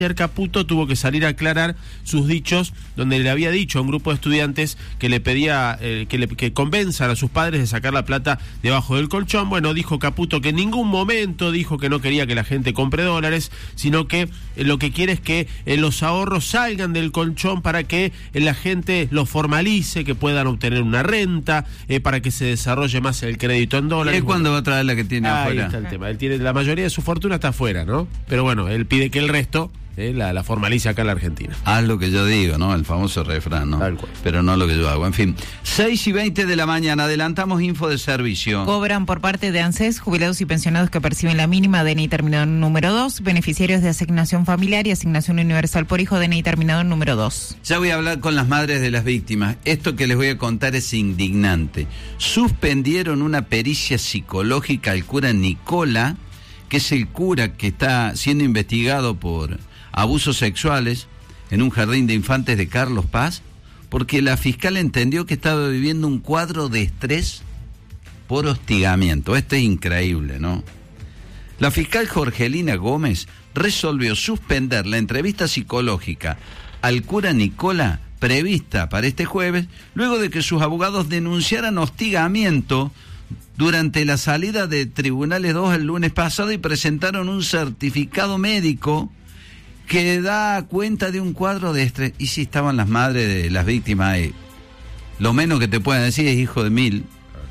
Ayer Caputo tuvo que salir a aclarar sus dichos, donde le había dicho a un grupo de estudiantes que le pedía que convenzan a sus padres de sacar la plata debajo del colchón. Bueno, dijo Caputo que en ningún momento dijo que no quería que la gente compre dólares, sino que lo que quiere es que los ahorros salgan del colchón para que la gente los formalice, que puedan obtener una renta, para que se desarrolle más el crédito en dólares. ¿Y cuándo va a traer la que tiene afuera? Ahí está el tema. Él tiene, la mayoría de su fortuna está afuera, ¿no? Pero bueno, él pide que el resto la formalice acá en la Argentina. Haz lo que yo digo, ¿no? El famoso refrán, ¿no? Tal cual. Pero no lo que yo hago. En fin, 6:20 de la mañana, adelantamos info de servicio. Cobran por parte de ANSES jubilados y pensionados que perciben la mínima DNI terminado en número 2, beneficiarios de asignación familiar y asignación universal por hijo DNI terminado en número 2. Ya voy a hablar con las madres de las víctimas. Esto que les voy a contar es indignante. Suspendieron una pericia psicológica al cura Nicola, que es el cura que está siendo investigado por abusos sexuales en un jardín de infantes de Carlos Paz, porque la fiscal entendió que estaba viviendo un cuadro de estrés por hostigamiento. Esto es increíble, ¿no? La fiscal Jorgelina Gómez resolvió suspender la entrevista psicológica al cura Nicola prevista para este jueves, luego de que sus abogados denunciaran hostigamiento durante la salida de Tribunales 2 el lunes pasado y presentaron un certificado médico que da cuenta de un cuadro de estrés. Y si estaban las madres de las víctimas ahí, lo menos que te pueden decir es hijo de mil,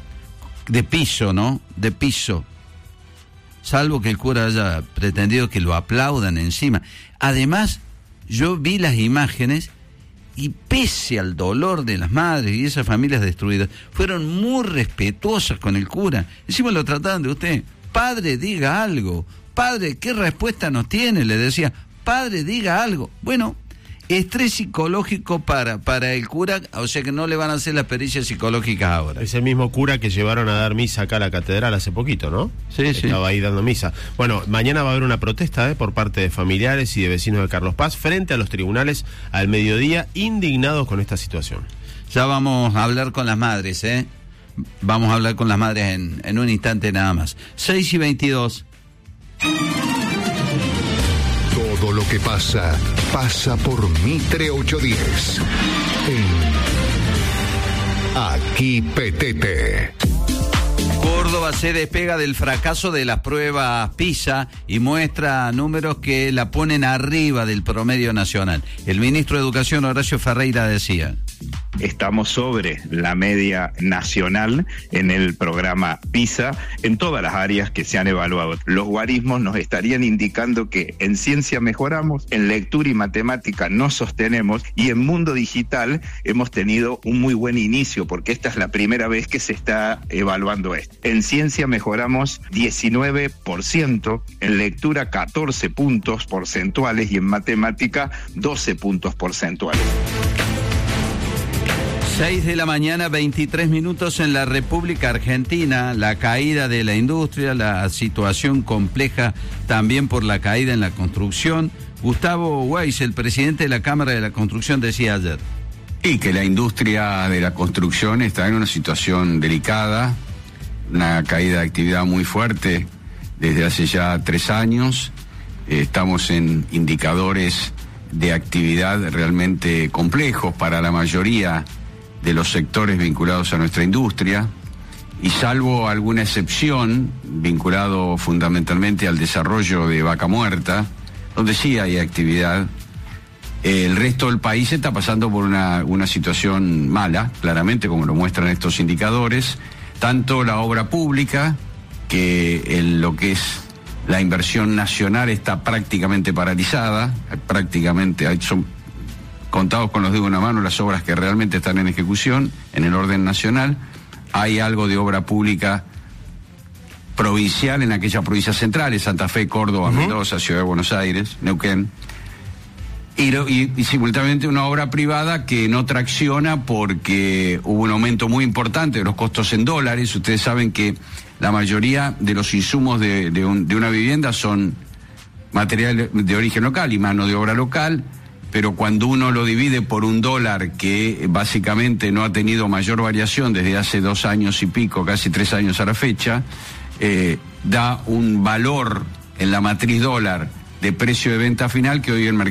de piso, ¿no? De piso. Salvo que el cura haya pretendido que lo aplaudan encima. Además, yo vi las imágenes y pese al dolor de las madres y esas familias destruidas, fueron muy respetuosas con el cura. Encima lo trataban de usted. Padre, diga algo. Padre, ¿qué respuesta nos tiene? Le decía. Padre, diga algo. Bueno, estrés psicológico para el cura, o sea que no le van a hacer las pericias psicológicas ahora. Ese mismo cura que llevaron a dar misa acá a la catedral hace poquito, ¿no? Sí. Estaba ahí dando misa. Bueno, mañana va a haber una protesta por parte de familiares y de vecinos de Carlos Paz frente a los tribunales al mediodía, indignados con esta situación. Ya vamos a hablar con las madres, ¿eh? Vamos a hablar con las madres en un instante nada más. 6:22. Todo lo que pasa por Mitre 810. Aquí Petete. Córdoba se despega del fracaso de las pruebas PISA y muestra números que la ponen arriba del promedio nacional. El ministro de Educación, Horacio Ferreira, decía: estamos sobre la media nacional en el programa PISA en todas las áreas que se han evaluado. Los guarismos nos estarían indicando que en ciencia mejoramos, en lectura y matemática nos sostenemos y en mundo digital hemos tenido un muy buen inicio porque esta es la primera vez que se está evaluando esto. En ciencia mejoramos 19%, en lectura 14 puntos porcentuales y en matemática 12 puntos porcentuales. 6 de la mañana, 23 minutos en la República Argentina. La caída de la industria, la situación compleja también por la caída en la construcción. Gustavo Weiss, el presidente de la Cámara de la Construcción, decía ayer. Y que la industria de la construcción está en una situación delicada, una caída de actividad muy fuerte desde hace ya 3 años. Estamos en indicadores de actividad realmente complejos para la mayoría de los sectores vinculados a nuestra industria, y salvo alguna excepción vinculado fundamentalmente al desarrollo de Vaca Muerta, donde sí hay actividad, el resto del país está pasando por una situación mala, claramente, como lo muestran estos indicadores. Tanto la obra pública, que en lo que es la inversión nacional está prácticamente paralizada, son contados con los dedos de una mano las obras que realmente están en ejecución en el orden nacional. Hay algo de obra pública provincial en aquellas provincias centrales, Santa Fe, Córdoba, Mendoza, Ciudad de Buenos Aires, Neuquén. Y simultáneamente una obra privada que no tracciona porque hubo un aumento muy importante de los costos en dólares. Ustedes saben que la mayoría de los insumos de una vivienda son material de origen local y mano de obra local, pero cuando uno lo divide por $1, que básicamente no ha tenido mayor variación desde hace 2 años y pico, casi 3 años a la fecha, da un valor en la matriz dólar de precio de venta final que hoy el mercado